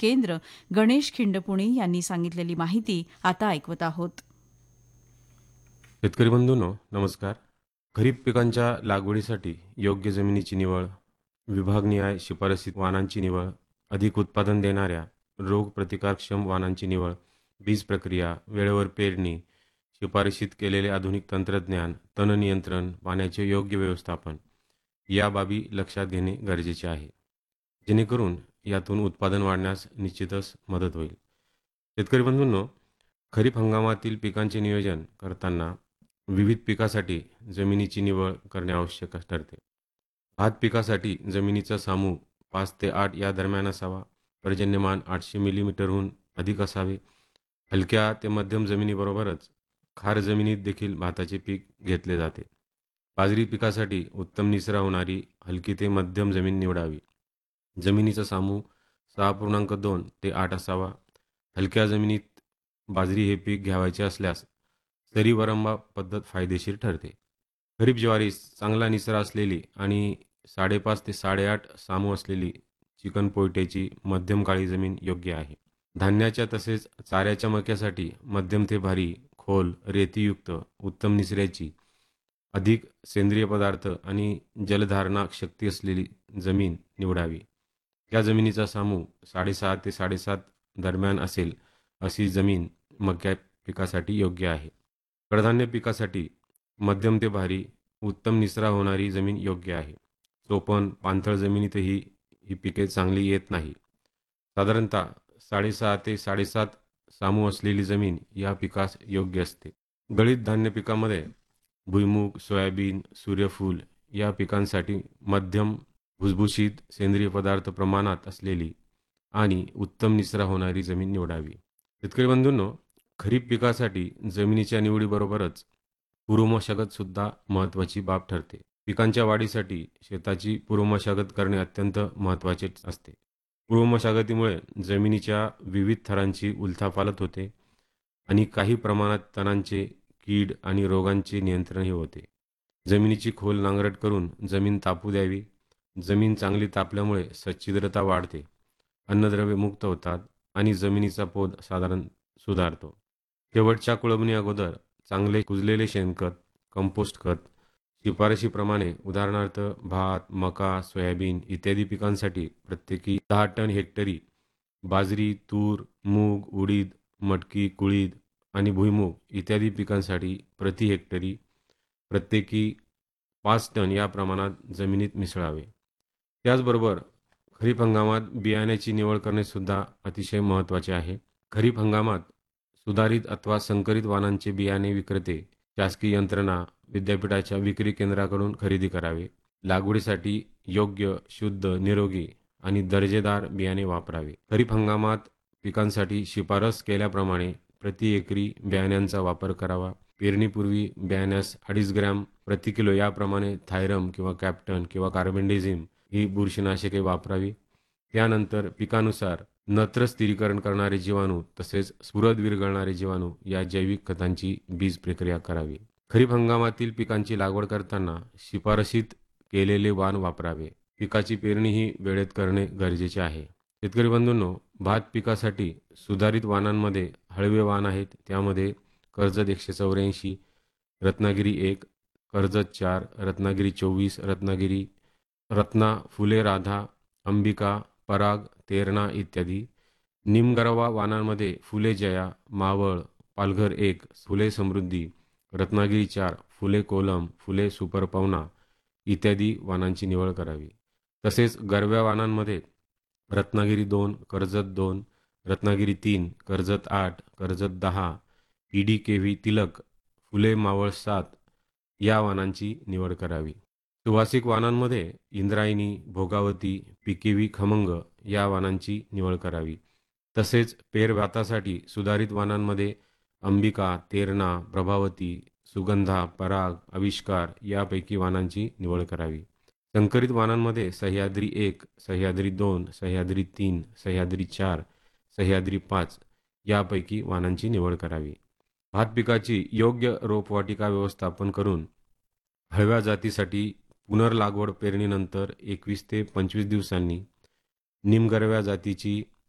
केंद्र गणेश खिंडपुणे यांनी सांगितलेली माहिती आता ऐकवत आहोत. शेतकरी बंधूंनो नमस्कार. खरीप पिकांच्या लागवडीसाठी योग्य जमिनीची निवड, विभागनिहाय शिफारसीत वाणांची निवड, अधिक उत्पादन देणाऱ्या रोग प्रतिकारक्षम वाणांची निवड, बीज प्रक्रिया, वेळेवर पेरणी, शिफारसीत केलेले आधुनिक तंत्रज्ञान, तण नियंत्रण, पाण्याचे योग्य व्यवस्थापन या बाबी लक्षात घेणे गरजेचे आहे. जेणेकरून यातून उत्पादन वाढण्यास निश्चितच मदत होईल. शेतकरी बंधूंनो, खरीप हंगामातील पिकांचे नियोजन करताना विविध पिकासाठी जमिनीची निवड करणे आवश्यक ठरते. भात पिकासाठी जमिनीचा सामू 5 ते 8 या दरम्यान असावा. पर्जन्यमान 800 मिलीमीटरहून अधिक असावे. हलक्या ते मध्यम जमिनीबरोबरच खार जमिनीत देखील भाताचे पीक घेतले जाते. बाजरी पिकासाठी उत्तम निचरा होणारी हलकी ते मध्यम जमीन निवडावी. जमिनीचा सामू 6.2 ते 8 असावा. हलक्या जमिनीत बाजरी हे पीक घ्यावयाचे असल्यास सरी वरंबा पद्धत फायदेशीर ठरते. खरीप ज्वारीस चांगला निचरा असलेली आणि 5.5 ते 8.5 सामू असलेली चिकन पोयट्याची मध्यम काळी जमीन योग्य आहे. धान्याच्या तसेच चाऱ्याच्या मक्यासाठी मध्यम ते भारी, खोल, रेतीयुक्त, उत्तम निचऱ्याची, अधिक सेंद्रिय पदार्थ आणि जलधारणा शक्ती असलेली जमीन निवडावी. या जमिनीचा सामू 6.5 ते 7.5 दरम्यान असेल अशी जमीन मक्या पिकासाठी योग्य आहे. कडधान्य पिकासाठी मध्यम ते भारी, उत्तम निचरा होणारी जमीन योग्य आहे. चोपण, पाणथळ जमिनीतही ही पिके चांगली येत नाही. साधारणतः 6.5 ते 7.5 सामू असलेली जमीन या पिकास योग्य असते. गळीत धान्य पिकामध्ये भुईमूग, सोयाबीन, सूर्यफूल या पिकांसाठी मध्यम भुसभुशीत सेंद्रिय पदार्थ प्रमाणात असलेली आणि उत्तम निचरा होणारी जमीन निवडावी. शेतकरी बंधूंनो, खरीप पिकासाठी जमिनीच्या निवडीबरोबरच पूर्वमशागत सुद्धा महत्त्वाची बाब ठरते. पिकांच्या वाढीसाठी शेताची पूर्वमशागत करणे अत्यंत महत्त्वाचे असते. पूर्वमशागतीमुळे जमिनीच्या विविध थरांची उलथापालथ होते आणि काही प्रमाणात तणांचे, कीड आणि रोगांचे नियंत्रणही होते. जमिनीची खोल नांगरट करून जमीन तापू द्यावी. जमीन चांगली तापल्यामुळे सच्छिद्रता वाढते, अन्नद्रव्ये मुक्त होतात आणि जमिनीचा पोत साधारण सुधारतो. शेवटच्या कुळवणी अगोदर चांगले कुजलेले शेणखत, कंपोस्ट खत शिफारशीप्रमाणे उदाहरणार्थ भात, मका, सोयाबीन इत्यादी पिकांसाठी प्रत्येकी 10 टन हेक्टरी, बाजरी, तूर, मूग, उडीद, मटकी, कुळीद आणि भुईमूग इत्यादी पिकांसाठी प्रति हेक्टरी प्रत्येकी 5 टन या प्रमाणात जमिनीत मिसळावे. त्याचबरोबर खरीप हंगामात बियाण्याची निवड करणे सुद्धा अतिशय महत्त्वाचे आहे. खरीप हंगामात सुधारित अथवा संकरित वाणांचे बियाणे विक्रेते, शासकीय यंत्रणा, विद्यापीठाच्या विक्री केंद्राकडून खरेदी करावे. लागवडीसाठी योग्य, शुद्ध, निरोगी आणि दर्जेदार बियाणे वापरावे. खरीप हंगामात पिकांसाठी शिफारस केल्याप्रमाणे प्रति एकरी बियाण्यांचा वापर करावा. पेरणीपूर्वी बियाण्यास 2.5 ग्रॅम प्रति किलो याप्रमाणे थायरम किंवा कॅप्टन किंवा कार्बेंडेझिम ही बुरशीनाशके वापरावी. त्यानंतर पिकानुसार नत्र स्थिरीकरण करणारे जीवाणू तसेच स्फुरद विरघळणारे जीवाणू या जैविक खतांची बीज प्रक्रिया करावी. खरीप हंगामातील पिकांची लागवड करताना शिफारसीत केलेले वाण वापरावे. पिकाची पेरणीही वेळेत करणे गरजेचे आहे. शेतकरी बंधूंनो, भात पिकासाठी सुधारित वाणांमध्ये हळवे वाण आहेत. त्यामध्ये कर्जत 184, रत्नागिरी 1, कर्जत 4, रत्नागिरी 24, रत्ना, फुले राधा, अंबिका, पराग, तेरणा इत्यादी. निमगरवा वाणांमध्ये फुले जया, मावळ, पालघर 1, फुले समृद्धी, रत्नागिरी 4, फुले कोलम, फुले सुपरपवना इत्यादी वाणांची निवड करावी. तसेच गरव्या वाणांमध्ये रत्नागिरी 2, कर्जत 2, रत्नागिरी 3, कर्जत 8, कर्जत 10, PDKV तिलक, फुले मावळ 7 या वाणांची निवड करावी. सुवासिक वाणांमध्ये इंद्रायणी, भोगावती, PKV खमंग या वाणांची निवड करावी. तसेच पेर भातासाठी सुधारित वाणांमध्ये अंबिका, तेरणा, प्रभावती, सुगंधा, पराग, आविष्कार यापैकी वाणांची निवड करावी. संकरित वाणांमध्ये सह्याद्री 1, सह्याद्री 2, सह्याद्री 3, सह्याद्री 4, सह्याद्री 5 यापैकी वाणांची निवड करावी. भात पिकाची योग्य रोपवाटिका व्यवस्थापन करून हळव्या जातीसाठी पुनर्लागवड पेरणीनंतर 21 ते 25 दिवसांनी, निमगरव्या जातीची